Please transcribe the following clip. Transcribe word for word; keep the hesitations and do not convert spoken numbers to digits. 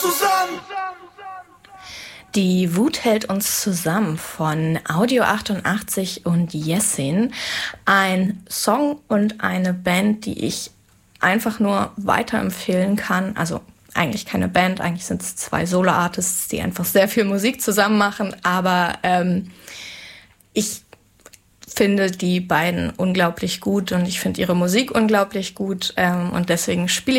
zusammen. Die Wut hält uns zusammen von Audio achtundachtzig und Jessin. Ein Song und eine Band, die ich einfach nur weiterempfehlen kann. Also eigentlich keine Band, eigentlich sind es zwei Solo-Artists, die einfach sehr viel Musik zusammen machen. Aber ähm, ich finde die beiden unglaublich gut und ich finde ihre Musik unglaublich gut. Ähm, und deswegen spiele